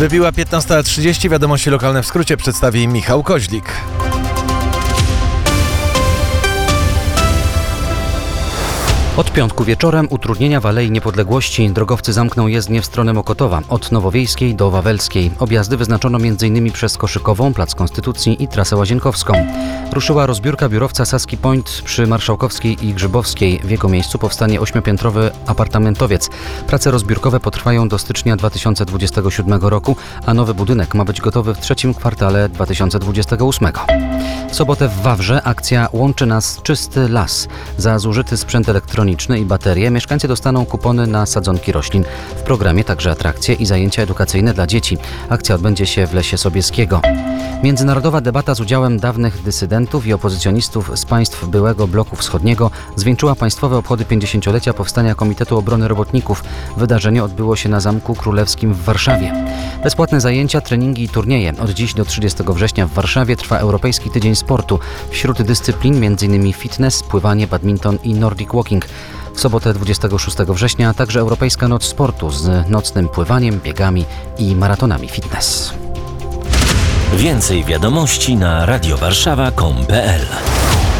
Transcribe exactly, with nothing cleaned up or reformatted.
Wybiła piętnasta trzydzieści, wiadomości lokalne w skrócie przedstawi Michał Koźlik. Od piątku wieczorem utrudnienia w Alei Niepodległości. Drogowcy zamkną jezdnię w stronę Mokotowa, od Nowowiejskiej do Wawelskiej. Objazdy wyznaczono m.in. przez Koszykową, Plac Konstytucji i trasę Łazienkowską. Ruszyła rozbiórka biurowca Saski Point przy Marszałkowskiej i Grzybowskiej. W jego miejscu powstanie ośmiopiętrowy apartamentowiec. Prace rozbiórkowe potrwają do stycznia dwa tysiące dwudziestego siódmego roku, a nowy budynek ma być gotowy w trzecim kwartale dwa tysiące dwudziestego ósmego. W sobotę w Wawrze akcja Łączy nas czysty las. Za zużyty sprzęt elektroniczny i baterie mieszkańcy dostaną kupony na sadzonki roślin. W programie także atrakcje i zajęcia edukacyjne dla dzieci. Akcja odbędzie się w Lesie Sobieskiego. Międzynarodowa debata z udziałem dawnych dysydentów i opozycjonistów z państw byłego bloku wschodniego zwieńczyła państwowe obchody pięćdziesięciolecia powstania Komitetu Obrony Robotników. Wydarzenie odbyło się na Zamku Królewskim w Warszawie. Bezpłatne zajęcia, treningi i turnieje. Od dziś do trzydziestego września w Warszawie trwa Europejski Tydzień Sportu. Wśród dyscyplin m.in. fitness, pływanie, badminton i nordic walking. W sobotę dwudziestego szóstego września także Europejska Noc Sportu z nocnym pływaniem, biegami i maratonami fitness. Więcej wiadomości na radiowarszawa kropka com kropka pe el.